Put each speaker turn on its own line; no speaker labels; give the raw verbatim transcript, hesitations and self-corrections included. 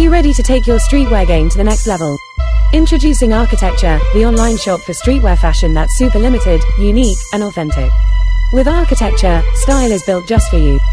you ready to take your streetwear game to the next level? Introducing Architecture, the online shop for streetwear fashion that's super limited, unique, and authentic. With Architecture, style is built just for you.